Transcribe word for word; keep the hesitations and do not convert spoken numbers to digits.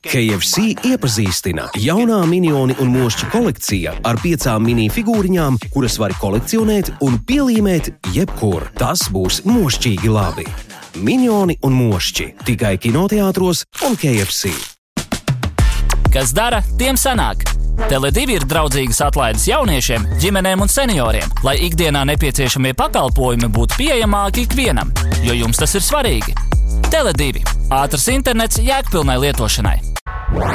K F C iepazīstina jaunā minioni un mošķi kolekcija ar piecām mini figūriņām, kuras var kolekcionēt un pielīmēt jebkur. Tas būs mošķīgi labi. Minioni un mošķi tikai kinoteātros un K F C. Kas dara, tiem sanāk. Tele divi ir draudzīgas atlaides jauniešiem, ģimenēm un senioriem, lai ikdienā nepieciešamie pakalpojumi būtu pieejamāki ikvienam, jo jums tas ir svarīgi. Tele divi. Ātrs internets jēgpilnai lietošanai.